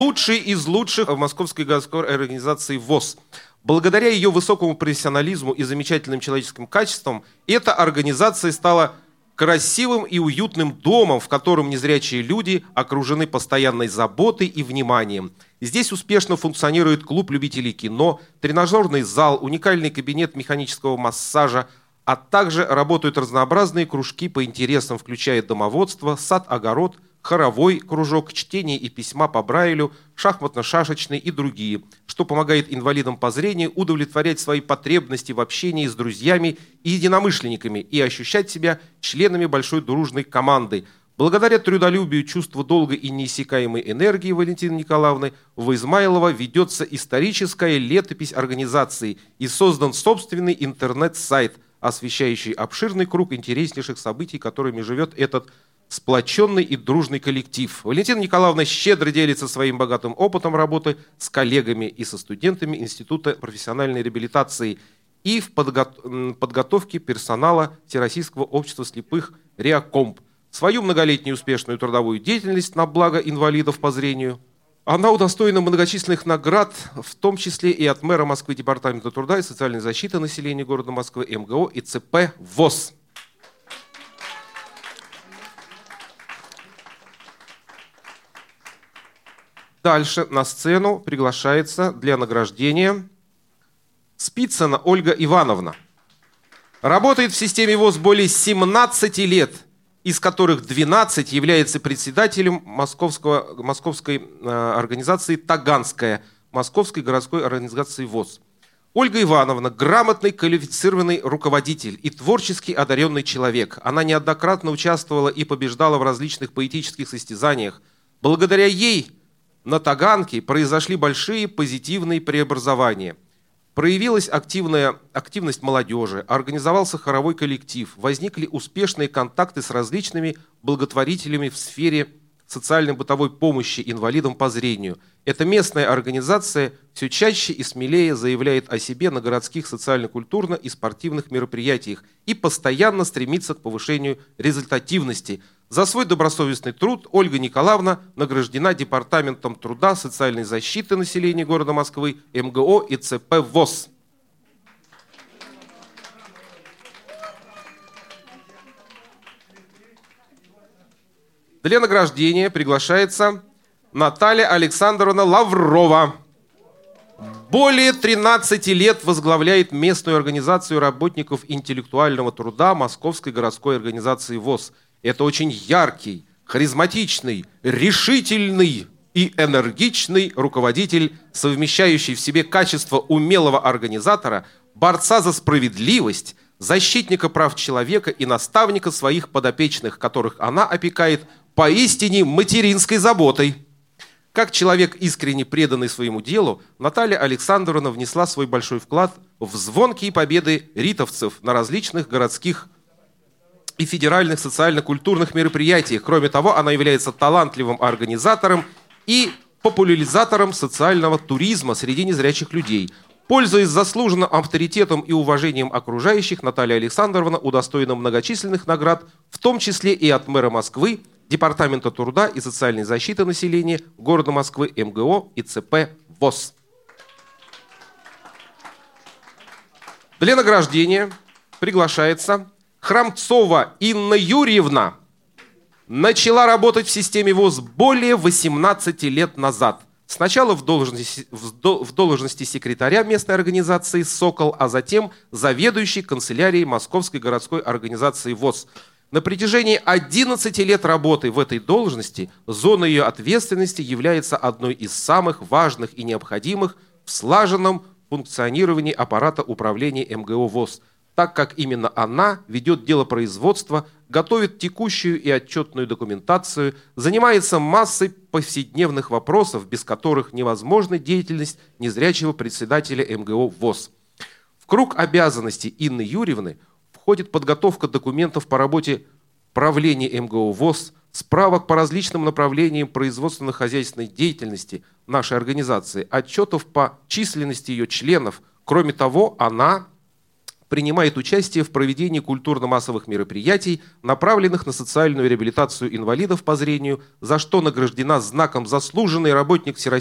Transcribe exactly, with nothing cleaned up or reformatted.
лучший из лучших в Московской городской организации ВОС. Благодаря ее высокому профессионализму и замечательным человеческим качествам, эта организация стала красивым и уютным домом, в котором незрячие люди окружены постоянной заботой и вниманием. Здесь успешно функционирует клуб любителей кино, тренажерный зал, уникальный кабинет механического массажа, а также работают разнообразные кружки по интересам, включая домоводство, сад-огород, хоровой кружок, чтение и письма по Брайлю, шахматно-шашечный и другие, что помогает инвалидам по зрению удовлетворять свои потребности в общении с друзьями и единомышленниками и ощущать себя членами большой дружной команды. Благодаря трудолюбию, чувству долга и неиссякаемой энергии Валентины Николаевны в Измайлово ведется историческая летопись организации и создан собственный интернет-сайт, освещающий обширный круг интереснейших событий, которыми живет этот сплоченный и дружный коллектив. Валентина Николаевна щедро делится своим богатым опытом работы с коллегами и со студентами Института профессиональной реабилитации и в подго- подготовке персонала Всероссийского общества слепых «Реакомп». Свою многолетнюю успешную трудовую деятельность на благо инвалидов по зрению она удостоена многочисленных наград, в том числе и от мэра Москвы, Департамента труда и социальной защиты населения города Москвы, эм гэ о и цэ пэ ВОС. Дальше на сцену приглашается для награждения Спицына Ольга Ивановна. Работает в системе ВОС более семнадцати лет, из которых двенадцать является председателем московского, московской э, организации «Таганская», Московской городской организации ВОС. Ольга Ивановна – грамотный, квалифицированный руководитель и творчески одаренный человек. Она неоднократно участвовала и побеждала в различных поэтических состязаниях. Благодаря ей на Таганке произошли большие позитивные преобразования. Проявилась активная, активность молодежи, организовался хоровой коллектив, возникли успешные контакты с различными благотворителями в сфере социально-бытовой помощи инвалидам по зрению. Эта местная организация все чаще и смелее заявляет о себе на городских социально-культурно- и спортивных мероприятиях и постоянно стремится к повышению результативности. За свой добросовестный труд Ольга Николаевна награждена Департаментом труда, социальной защиты населения города Москвы, эм гэ о и цэ пэ ВОС. Для награждения приглашается Наталья Александровна Лаврова. Более тринадцати лет возглавляет местную организацию работников интеллектуального труда Московской городской организации ВОС. Это очень яркий, харизматичный, решительный и энергичный руководитель, совмещающий в себе качество умелого организатора, борца за справедливость, защитника прав человека и наставника своих подопечных, которых она опекает поистине материнской заботой. Как человек, искренне преданный своему делу, Наталья Александровна внесла свой большой вклад в звонкие победы ритовцев на различных городских и федеральных социально-культурных мероприятиях. Кроме того, она является талантливым организатором и популяризатором социального туризма среди незрячих людей. Пользуясь заслуженным авторитетом и уважением окружающих, Наталья Александровна удостоена многочисленных наград, в том числе и от мэра Москвы, Департамента труда и социальной защиты населения города Москвы, эм гэ о и цэ пэ ВОС. Для награждения приглашается Храмцова Инна Юрьевна. Начала работать в системе ВОС более восемнадцати лет назад. Сначала в должности, в должности секретаря местной организации «Сокол», а затем заведующей канцелярией Московской городской организации ВОС. На протяжении одиннадцати лет работы в этой должности зона ее ответственности является одной из самых важных и необходимых в слаженном функционировании аппарата управления эм гэ о ВОС, так как именно она ведет дело производства, готовит текущую и отчетную документацию, занимается массой повседневных вопросов, без которых невозможна деятельность незрячего председателя эм гэ о ВОС. В круг обязанностей Инны Юрьевны входит подготовка документов по работе правления эм гэ о ВОС, справок по различным направлениям производственно-хозяйственной деятельности нашей организации, отчетов по численности ее членов. Кроме того, она принимает участие в проведении культурно-массовых мероприятий, направленных на социальную реабилитацию инвалидов по зрению, за что награждена знаком «Заслуженный работник Всероссийского